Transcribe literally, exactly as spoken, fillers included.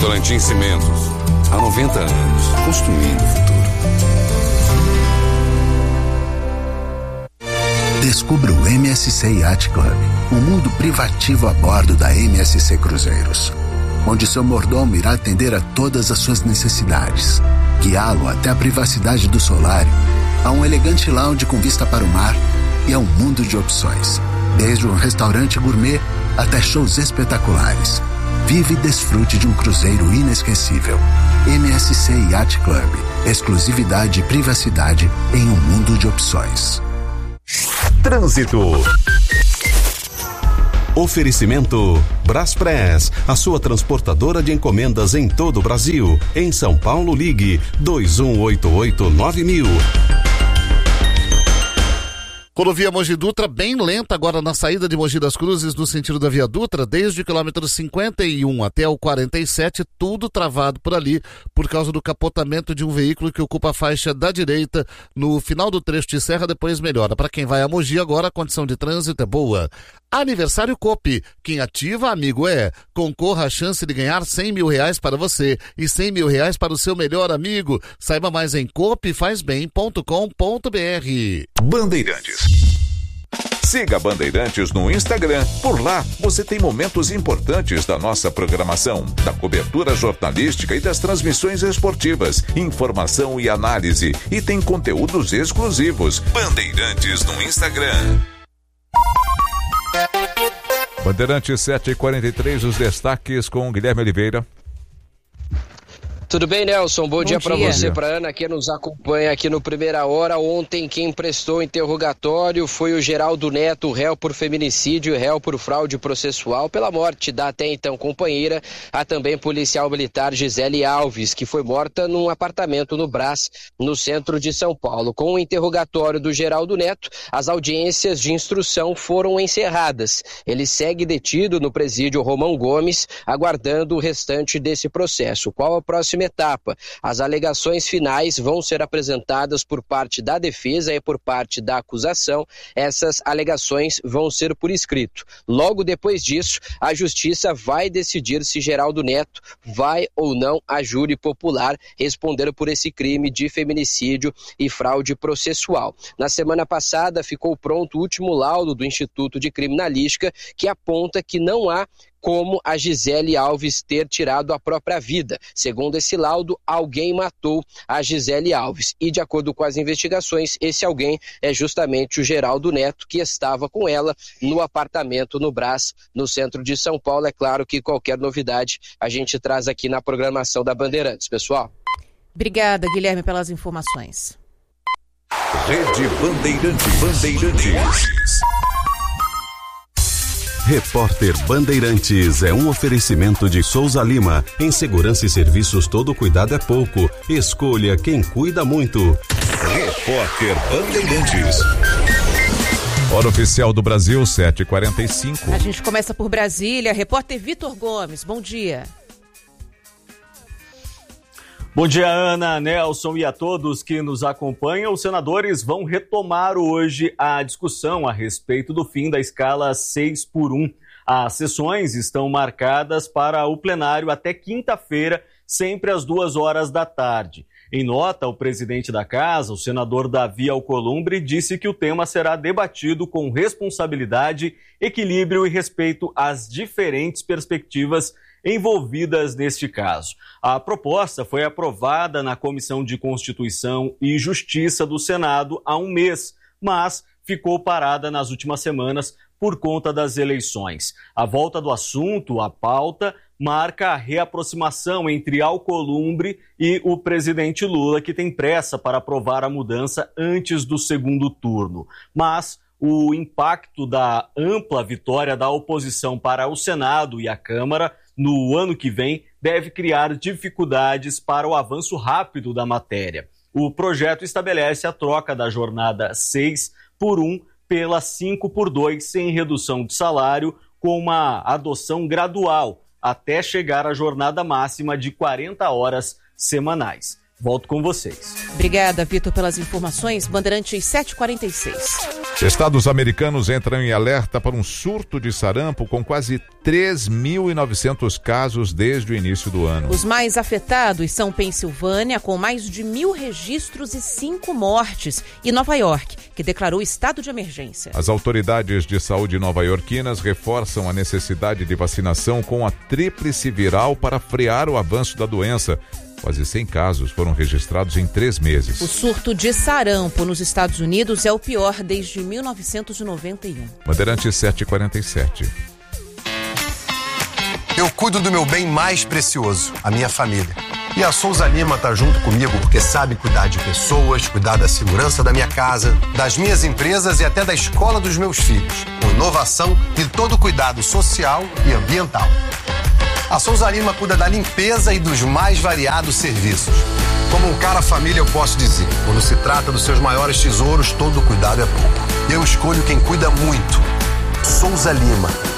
Votorantim Cimentos. Há noventa anos, construindo o futuro. Descubra o M S C Yacht Club, o mundo privativo a bordo da M S C Cruzeiros, onde seu mordomo irá atender a todas as suas necessidades, guiá-lo até a privacidade do solário, a um elegante lounge com vista para o mar e a um mundo de opções, desde um restaurante gourmet até shows espetaculares. Vive e desfrute de um cruzeiro inesquecível. M S C Yacht Club, exclusividade e privacidade em um mundo de opções. Trânsito. Oferecimento Braspress, a sua transportadora de encomendas em todo o Brasil. Em São Paulo, ligue dois um oito oito nove mil. Rodovia Mogi Dutra bem lenta agora na saída de Mogi das Cruzes no sentido da Via Dutra, desde o quilômetro cinquenta e um até o quarenta e sete, tudo travado por ali por causa do capotamento de um veículo que ocupa a faixa da direita no final do trecho de serra, depois melhora. Para quem vai a Mogi agora a condição de trânsito é boa. Aniversário Coop, quem ativa amigo é, concorra à chance de ganhar cem mil reais para você e cem mil reais para o seu melhor amigo. Saiba mais em coop faz bem ponto com ponto b r. Bandeirantes. Siga Bandeirantes no Instagram. Por lá, você tem momentos importantes da nossa programação, da cobertura jornalística e das transmissões esportivas, informação e análise. E tem conteúdos exclusivos. Bandeirantes no Instagram. Bandeirantes sete e quarenta e três, os destaques com Guilherme Oliveira. Tudo bem, Nelson? Bom, Bom dia, dia. para você, para Ana, que nos acompanha aqui no Primeira Hora. Ontem, quem prestou interrogatório foi o Geraldo Neto, réu por feminicídio e réu por fraude processual pela morte da até então companheira, a também policial militar Gisele Alves, que foi morta num apartamento no Brás, no centro de São Paulo. Com o interrogatório do Geraldo Neto, as audiências de instrução foram encerradas. Ele segue detido no presídio Romão Gomes, aguardando o restante desse processo. Qual a próxima etapa? As alegações finais vão ser apresentadas por parte da defesa e por parte da acusação. Essas alegações vão ser por escrito. Logo depois disso, a justiça vai decidir se Geraldo Neto vai ou não a júri popular responder por esse crime de feminicídio e fraude processual. Na semana passada, ficou pronto o último laudo do Instituto de Criminalística, que aponta que não há como a Gisele Alves ter tirado a própria vida. Segundo esse laudo, alguém matou a Gisele Alves. E, de acordo com as investigações, esse alguém é justamente o Geraldo Neto, que estava com ela no apartamento no Brás, no centro de São Paulo. É claro que qualquer novidade a gente traz aqui na programação da Bandeirantes, pessoal. Obrigada, Guilherme, pelas informações. Rede Bandeirantes. Bandeirantes. Repórter Bandeirantes é um oferecimento de Souza Lima. Em segurança e serviços, todo cuidado é pouco. Escolha quem cuida muito. Repórter Bandeirantes. Hora oficial do Brasil, sete e quarenta e cinco. A gente começa por Brasília. Repórter Vitor Gomes, bom dia. Bom dia, Ana, Nelson e a todos que nos acompanham. Os senadores vão retomar hoje a discussão a respeito do fim da escala seis por um. As sessões estão marcadas para o plenário até quinta-feira, sempre às duas horas da tarde. Em nota, o presidente da casa, o senador Davi Alcolumbre, disse que o tema será debatido com responsabilidade, equilíbrio e respeito às diferentes perspectivas envolvidas neste caso. A proposta foi aprovada na Comissão de Constituição e Justiça do Senado há um mês, mas ficou parada nas últimas semanas por conta das eleições. A volta do assunto à pauta marca a reaproximação entre Alcolumbre e o presidente Lula, que tem pressa para aprovar a mudança antes do segundo turno. Mas o impacto da ampla vitória da oposição para o Senado e a Câmara no ano que vem deve criar dificuldades para o avanço rápido da matéria. O projeto estabelece a troca da jornada seis por um pela cinco por dois, sem redução de salário, com uma adoção gradual, até chegar à jornada máxima de quarenta horas semanais. Volto com vocês. Obrigada, Vitor, pelas informações. Bandeirantes sete e quarenta e seis. Estados americanos entram em alerta para um surto de sarampo com quase três mil e novecentos casos desde o início do ano. Os mais afetados são Pensilvânia, com mais de mil registros e cinco mortes, e Nova York, que declarou estado de emergência. As autoridades de saúde nova-iorquinas reforçam a necessidade de vacinação com a tríplice viral para frear o avanço da doença. Quase cem casos foram registrados em três meses. O surto de sarampo nos Estados Unidos é o pior desde mil novecentos e noventa e um. Bandeirantes sete e quarenta e sete. Eu cuido do meu bem mais precioso, a minha família. E a Souza Lima está junto comigo porque sabe cuidar de pessoas, cuidar da segurança da minha casa, das minhas empresas e até da escola dos meus filhos, com inovação e todo o cuidado social e ambiental. A Souza Lima cuida da limpeza e dos mais variados serviços. Como um cara família, eu posso dizer, quando se trata dos seus maiores tesouros, todo cuidado é pouco. Eu escolho quem cuida muito. Souza Lima.